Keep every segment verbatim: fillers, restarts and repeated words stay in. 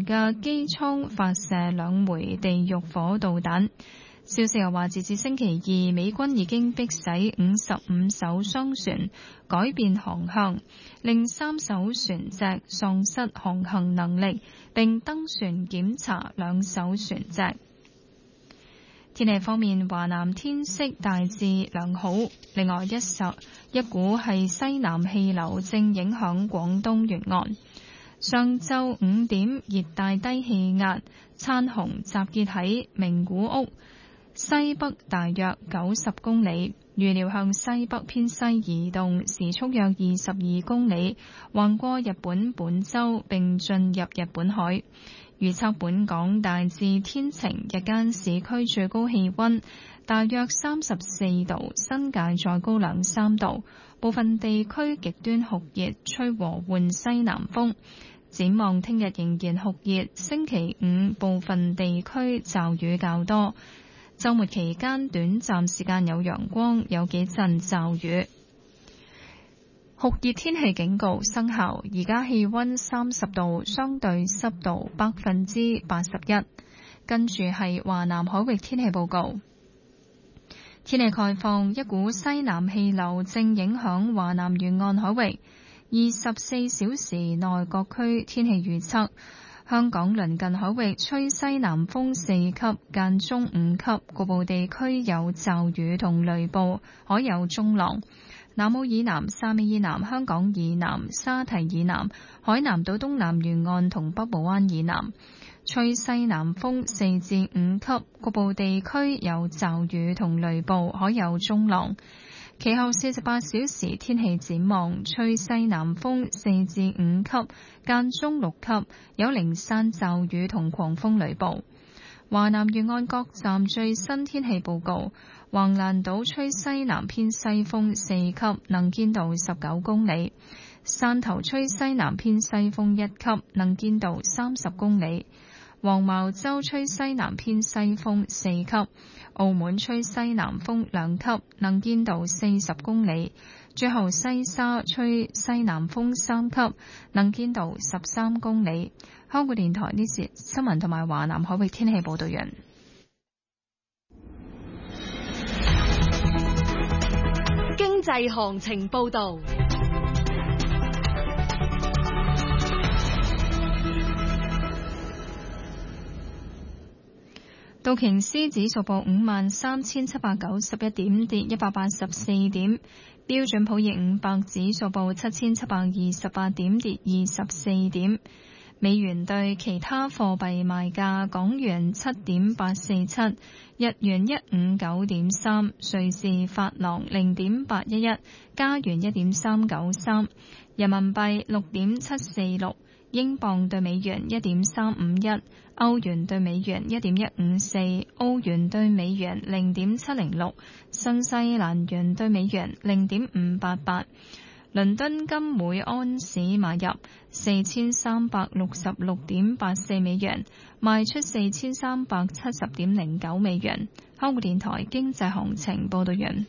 嘅機艙發射兩枚地獄火導彈。消息又話，截至星期二，美軍已經迫使五十五艘商船改變航向，令三艘船隻喪失航行能力，並登船檢查兩艘船隻。天氣方面，華南天色大致良好，另外一首一股係西南氣流正影響廣東沿岸。上晝五點，熱帶低氣壓燦紅集結喺名古屋西北大約九十公里，預料向西北偏西移動，時速約二十二公里，橫過日本本州並進入日本海。預測本港大致天晴，日間市區最高氣溫大約三十四度，新界再高兩三度，部分地區極端酷熱，吹和緩西南風。展望聽日仍然酷熱，星期五部分地區驟雨較多。週末期間短暫時間有陽光，有幾陣驟雨。酷熱天氣警告生效，而家氣溫三十度，相對濕度百分之八十一。跟住係華南海域天氣報告。天氣概況，一股西南氣流正影響華南沿岸海域，二十四小時內各區天氣預測。香港鄰近海域吹西南風四級，間中五級，局部地區有驟雨同雷暴，海有中浪。南澳以南、汕尾以南、香港以南、沙堤以南、海南島東南沿岸同北部灣以南吹西南風四至五級，局部地區有驟雨同雷暴，海有中浪。其後四十八小時天氣展望，吹西南風四至五級，間中六級，有零散驟雨同狂風雷暴。華南沿岸各站最新天氣報告：橫瀾島吹西南偏西風四級，能見度十九公里；汕頭吹西南偏西風一級，能見度三十公里；黃茅洲吹西南偏西風四級。澳門吹西南風兩級，能見度四十公里。最後西沙吹西南風三級，能見度十三公里。香港電台呢節新聞同埋華南海域天氣報道完。 經濟行情報道。 道瓊斯指數報五萬三千七百九十一點，跌一百八十四點。標準普爾五百指數報七千七百二十八點，跌二十四點。美元對其他貨幣賣價：港元七點八四七，日元一五九點三，瑞士法郎零點八一一，加元一點三九三，人民幣六點七四六。英鎊對美元一點三五一，歐元對美元一點一五四，澳元對美元零點七零六，新西蘭元對美元零點五八八。倫敦金每安士買入四千三百六十六點八四美元，賣出四千三百七十點零九美元。香港電台經濟行情報道完。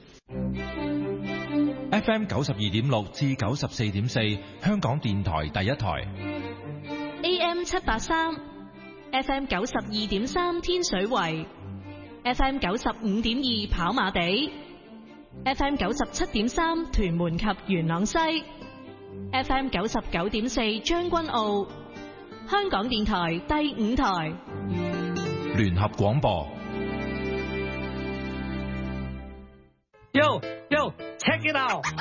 F M 九十二點六至九十四點四，香港電台第一台。 A M 七八三 ，F M 九十二點三天水圍 ，F M 九十五點二跑馬地 ，F M 九十七點三屯門及元朗西 ，F M 九十九點四將軍澳。香港電台第五台聯合廣播。 Yo yo check it out。